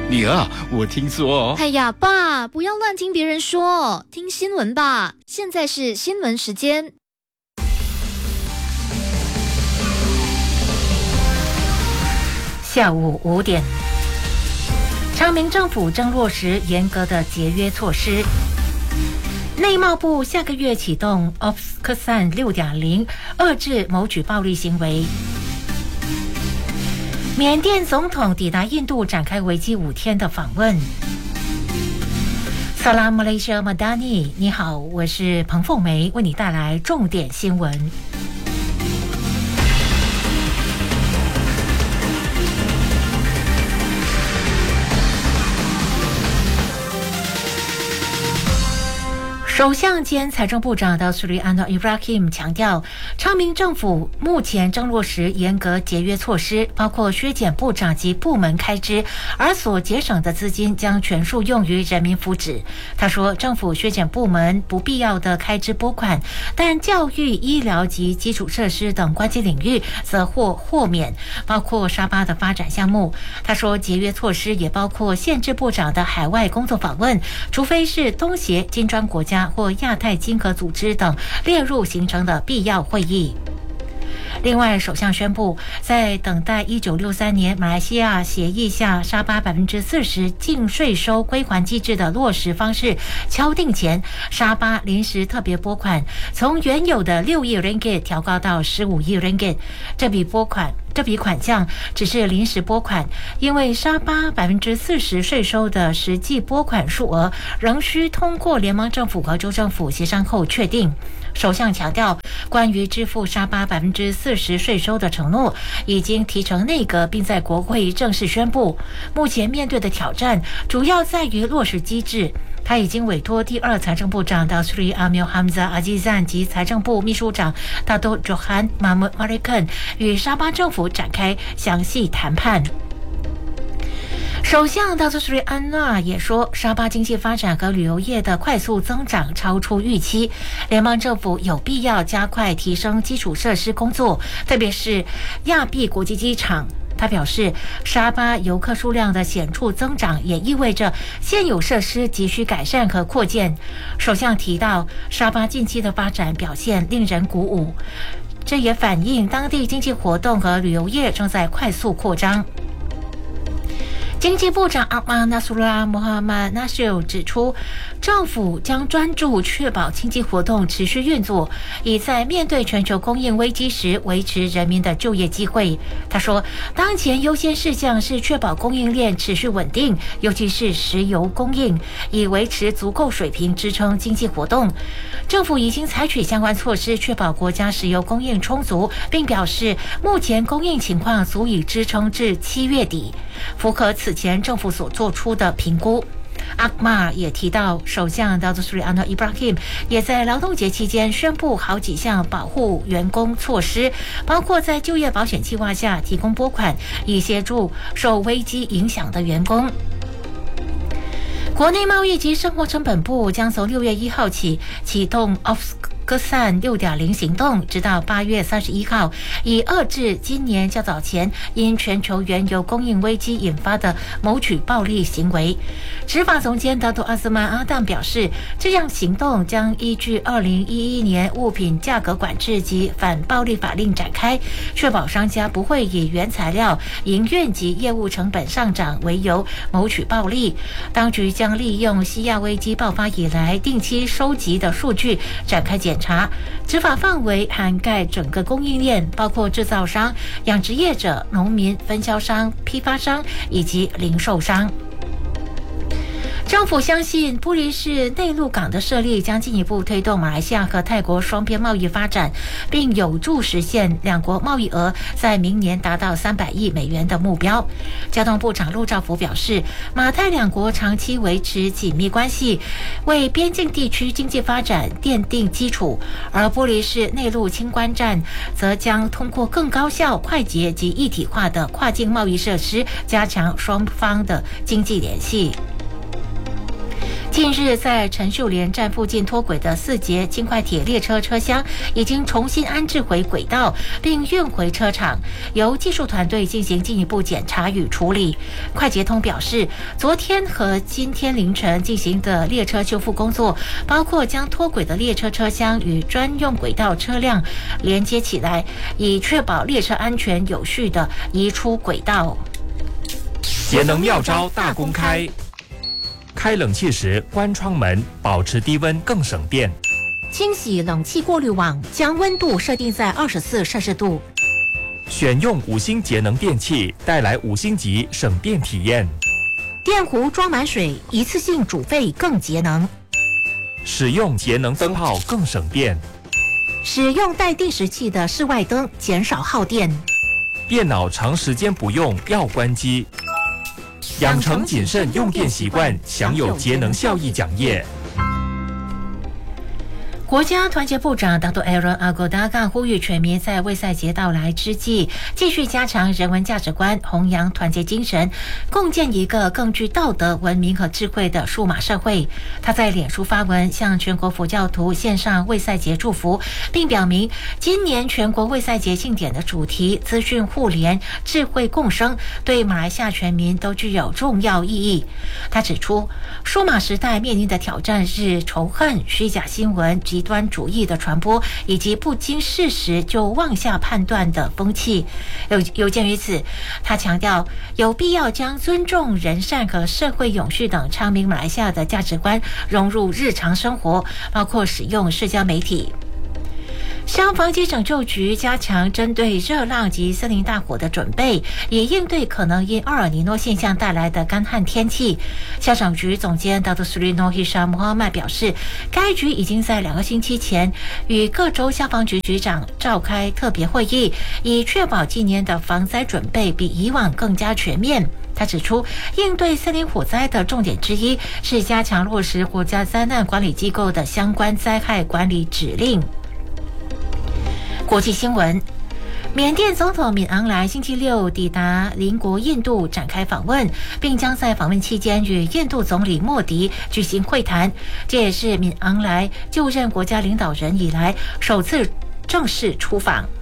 女儿，我听说哎呀，爸，不要乱听别人说，听新闻吧。现在是新闻时间。 下午5点，昌明政府正落实严格的节约措施。内贸部下个月启动 OPSCAN 6.0， 遏制谋取暴力行为。缅甸总统抵达印度，展开为期5天的访问。Salam Malaysia Madani， 你好，我是彭凤梅，为你带来重点新闻。首相兼财政部长的Sri Anwar Ibrahim 强调，昌明政府目前正落实严格节约措施，包括削减部长及部门开支，而所节省的资金将全数用于人民福祉。他说，政府削减部门不必要的开支拨款，但教育、医疗及基础设施等关键领域则或豁免，包括沙巴的发展项目。他说，节约措施也包括限制部长的海外工作访问，除非是东协、金砖国家或亚太经合组织等列入行程的必要会议。另外，首相宣布，在等待1963年马来西亚协议下沙巴40%净税收归还机制的落实方式敲定前，沙巴临时特别拨款从原有的6亿 ringgit 调高到15亿 ringgit。这笔款项只是临时拨款，因为沙巴40%税收的实际拨款数额仍需通过联邦政府和州政府协商后确定。首相强调，关于支付沙巴40%税收的承诺已经提呈内阁，并在国会正式宣布。目前面对的挑战主要在于落实机制。他已经委托第2财政部长Sri Amil Hamzah Azizan 及财政部秘书长Dato' Johan Mahmud Malikan 与沙巴政府展开详细谈判。首相Sri Anwar 也说，沙巴经济发展和旅游业的快速增长超出预期，联邦政府有必要加快提升基础设施工作，特别是亚庇国际机场。他表示，沙巴游客数量的显著增长也意味着现有设施急需改善和扩建。首相提到，沙巴近期的发展表现令人鼓舞，这也反映当地经济活动和旅游业正在快速扩张。经济部长阿马纳苏拉穆罕默纳什指出，政府将专注确保经济活动持续运作，以在面对全球供应危机时维持人民的就业机会。他说，当前优先事项是确保供应链持续稳定，尤其是石油供应，以维持足够水平支撑经济活动。政府已经采取相关措施，确保国家石油供应充足，并表示目前供应情况足以支撑至7月底，符合此前政府所做出的评估。阿马也提到，首相Sri Anwar Ibrahim 也在劳动节期间宣布好几项保护员工措施，包括在就业保险计划下提供拨款，以协助受危机影响的员工。国内贸易及生活成本部将从6月1号起启动 OPSCAN 6.0 行动，直到8月31号，以遏制今年较早前因全球原油供应危机引发的谋取暴利行为。执法总监Dato' Azman Adam 表示，这项行动将依据2011年物品价格管制及反暴利法令展开，确保商家不会以原材料、营运及业务成本上涨为由谋取暴利。当局将利用西亚危机爆发以来定期收集的数据展开检查，执法范围涵盖整个供应链，包括制造商、养殖业者、农民、分销商、批发商以及零售商。政府相信布里市内陆港的设立将进一步推动马来西亚和泰国双边贸易发展，并有助实现两国贸易额在明年达到300亿美元的目标。交通部长陆兆福表示，马泰两国长期维持紧密关系，为边境地区经济发展奠定基础，而布里市内陆清关站则将通过更高效、快捷及一体化的跨境贸易设施，加强双方的经济联系。 近日，在陈秀莲站附近脱轨的4节轻快铁列车车厢已经重新安置回轨道，并运回车厂，由技术团队进行进一步检查与处理。快捷通表示，昨天和今天凌晨进行的列车修复工作，包括将脱轨的列车车厢与专用轨道车辆连接起来，以确保列车安全有序地移出轨道。 节能妙招大公开。开冷气时关窗门，保持低温更省电。 清洗冷气过滤网，将温度设定在24摄氏度。 选用5星节能电器，带来5星级省电体验。 电壶装满水，一次性煮沸更节能。 使用节能灯泡更省电。 使用带定时器的室外灯，减少耗电。 电脑长时间不用要关机。养成谨慎用电习惯，享有节能效益奖业。 国家团结部长 Dr. Aaron Agodaga 呼吁全民在卫赛节到来之际，继续加强人文价值观，弘扬团结精神，共建一个更具道德、文明和智慧的数码社会。他在脸书发文，向全国佛教徒献上卫赛节祝福，并表明今年全国卫赛节庆典的主题“资讯互联，智慧共生”对马来西亚全民都具有重要意义。他指出，数码时代面临的挑战是仇恨、虚假新闻、极端主义的传播，以及不经事实就妄下判断的风气。有鉴于此，他强调有必要将尊重、仁善和社会永续等昌明马来西亚的价值观融入日常生活，包括使用社交媒体。消防及拯救局加强针对热浪及森林大火的准备，以应对可能因厄尔尼诺现象带来的干旱天气。消防局总监 Dr. Sulino Hisham Muhammad 表示，该局已经在2个星期前与各州消防局局长召开特别会议，以确保今年的防灾准备比以往更加全面。他指出，应对森林火灾的重点之一是加强落实国家灾难管理机构的相关灾害管理指令。国际新闻，缅甸总统敏昂莱星期六抵达邻国印度展开访问，并将在访问期间与印度总理莫迪举行会谈。这也是敏昂莱就任国家领导人以来首次正式出访。